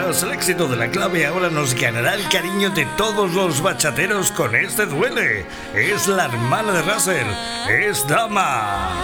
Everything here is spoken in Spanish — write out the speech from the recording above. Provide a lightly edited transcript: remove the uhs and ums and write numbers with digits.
Tras el éxito de La Clave, ahora nos ganará el cariño de todos los bachateros con este Duele. Es la hermana de Russell, es Dama.